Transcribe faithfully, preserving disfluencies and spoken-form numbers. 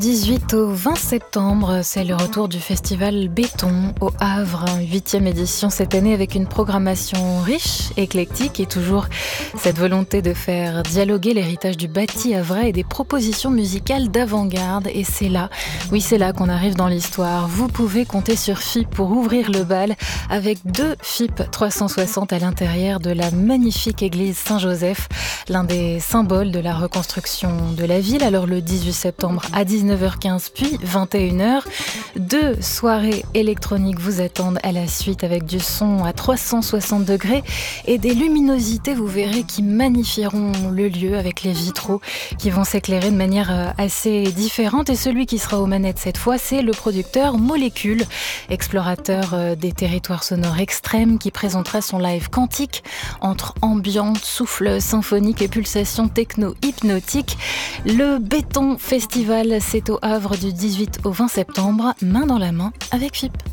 dix-huit au vingt septembre, c'est le retour du festival Béton au Havre, huitième édition cette année avec une programmation riche, éclectique et toujours cette volonté de faire dialoguer l'héritage du bâti havrais et des propositions musicales d'avant-garde. Et c'est là, oui c'est là qu'on arrive dans l'histoire. Vous pouvez compter sur F I P pour ouvrir le bal avec deux F I P trois cent soixante à l'intérieur de la magnifique église Saint-Joseph, l'un des symboles de la reconstruction de la ville. Alors le dix-huit septembre à dix-neuf heures quinze puis vingt et une heures, deux soirées électroniques vous attendent à la suite avec du son à trois cent soixante degrés et des luminosités, vous verrez, qui magnifieront le lieu avec les vitraux qui vont s'éclairer de manière assez différente. Et celui qui sera aux manettes cette fois, c'est le producteur Molécule, explorateur des territoires sonores extrêmes, qui présentera son live quantique entre ambiante, souffle symphonique et pulsations techno-hypnotiques. Le Béton Festival, c'est au Havre du dix-huit au vingt septembre, main dans la main avec F I P.